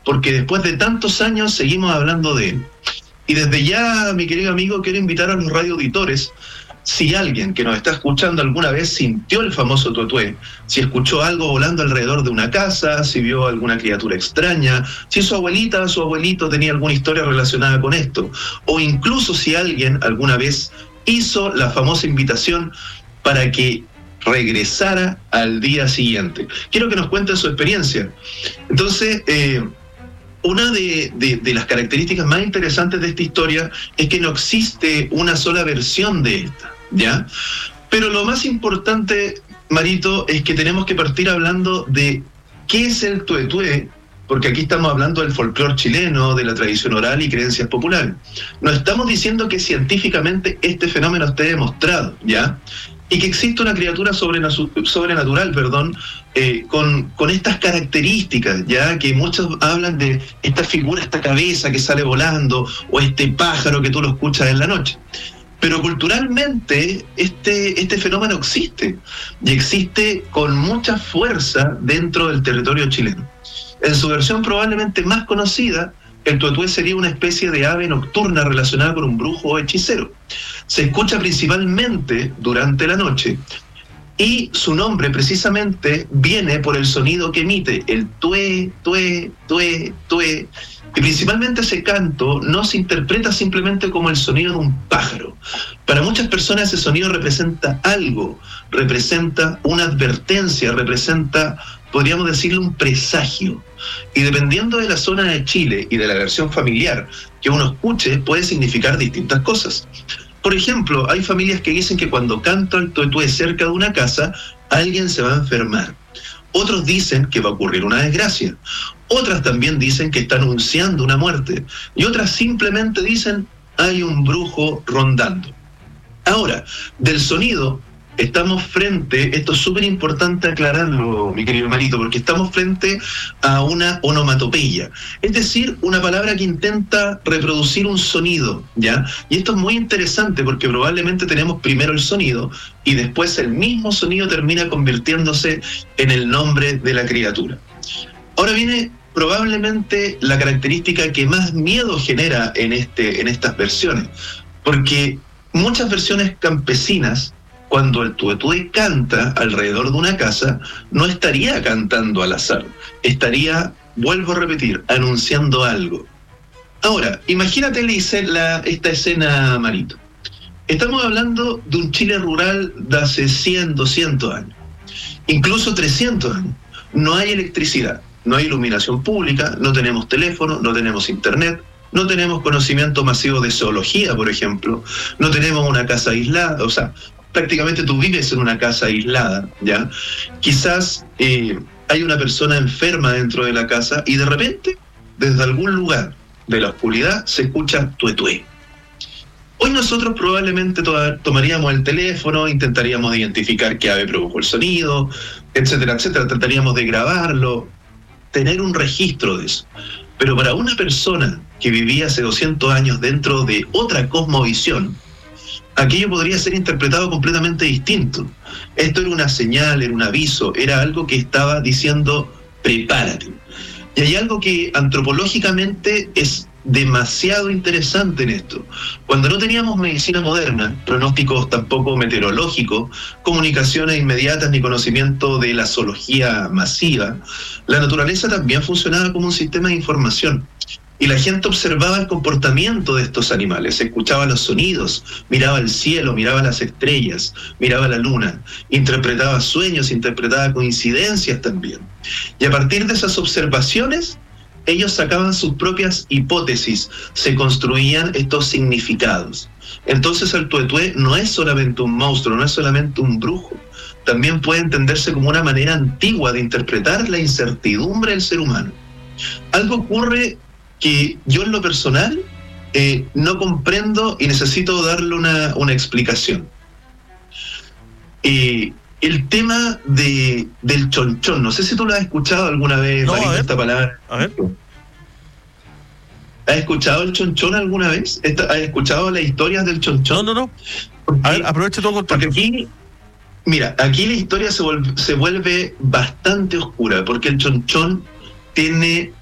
porque después de tantos años seguimos hablando de él. Y desde ya, mi querido amigo, quiero invitar a los radioauditores, si alguien que nos está escuchando alguna vez sintió el famoso tuetué, si escuchó algo volando alrededor de una casa, si vio alguna criatura extraña, si su abuelita o su abuelito tenía alguna historia relacionada con esto, o incluso si alguien alguna vez hizo la famosa invitación para que regresara al día siguiente. Quiero que nos cuenten su experiencia. Entonces, una de las características más interesantes de esta historia es que no existe una sola versión de esta, ¿ya? Pero lo más importante, Marito, es que tenemos que partir hablando de qué es el tuetué, porque aquí estamos hablando del folclore chileno, de la tradición oral y creencias populares. No estamos diciendo que científicamente este fenómeno esté demostrado, ¿ya? Y que existe una criatura sobrenatural, con estas características, ya que muchos hablan de esta figura, esta cabeza que sale volando, o este pájaro que tú lo escuchas en la noche. Pero culturalmente este fenómeno existe, y existe con mucha fuerza dentro del territorio chileno. En su versión probablemente más conocida, el tuetué sería una especie de ave nocturna relacionada con un brujo o hechicero. Se escucha principalmente durante la noche y su nombre precisamente viene por el sonido que emite, el tué, tué, tué, tué. Y principalmente ese canto no se interpreta simplemente como el sonido de un pájaro. Para muchas personas ese sonido representa algo, representa una advertencia, representa, podríamos decirle, un presagio. Y dependiendo de la zona de Chile y de la versión familiar que uno escuche, puede significar distintas cosas. Por ejemplo, hay familias que dicen que cuando canta el tuetué cerca de una casa, alguien se va a enfermar. Otros dicen que va a ocurrir una desgracia. Otras también dicen que está anunciando una muerte. Y otras simplemente dicen, hay un brujo rondando. Ahora, del sonido, estamos frente, esto es súper importante aclararlo, mi querido Marito, porque estamos frente a una onomatopeya, es decir, una palabra que intenta reproducir un sonido, ¿ya? Y esto es muy interesante porque probablemente tenemos primero el sonido y después el mismo sonido termina convirtiéndose en el nombre de la criatura. Ahora viene probablemente la característica que más miedo genera en estas versiones, porque muchas versiones campesinas, cuando el tuetué canta alrededor de una casa, no estaría cantando al azar, estaría, vuelvo a repetir, anunciando algo. Ahora, imagínate esta escena, Marito. Estamos hablando de un Chile rural de hace 100, 200 años, incluso 300 años. No hay electricidad, no hay iluminación pública, no tenemos teléfono, no tenemos internet, no tenemos conocimiento masivo de zoología, por ejemplo, no tenemos una casa aislada, o sea, prácticamente tú vives en una casa aislada, ¿ya? Quizás hay una persona enferma dentro de la casa y de repente, desde algún lugar de la oscuridad, se escucha tuetué. Hoy nosotros probablemente tomaríamos el teléfono, intentaríamos identificar qué ave provocó el sonido, etcétera, etcétera, trataríamos de grabarlo, tener un registro de eso. Pero para una persona que vivía hace 200 años dentro de otra cosmovisión, aquello podría ser interpretado completamente distinto. Esto era una señal, era un aviso, era algo que estaba diciendo, prepárate. Y hay algo que antropológicamente es demasiado interesante en esto. Cuando no teníamos medicina moderna, pronósticos tampoco meteorológicos, comunicaciones inmediatas ni conocimiento de la zoología masiva, la naturaleza también funcionaba como un sistema de información. Y la gente observaba el comportamiento de estos animales, escuchaba los sonidos, miraba el cielo, miraba las estrellas, miraba la luna, interpretaba sueños, interpretaba coincidencias también. Y a partir de esas observaciones, ellos sacaban sus propias hipótesis, se construían estos significados. Entonces el tuetué no es solamente un monstruo, no es solamente un brujo, también puede entenderse como una manera antigua de interpretar la incertidumbre del ser humano. Algo ocurre que yo en lo personal no comprendo y necesito darle una explicación. El tema del chonchón, no sé si tú lo has escuchado alguna vez, no, Marito, esta palabra. A ver. ¿Has escuchado el chonchón alguna vez? ¿Has escuchado las historias del chonchón? No. Porque, a ver, aprovecha todo con porque aquí la historia se vuelve bastante oscura, porque el chonchón tiene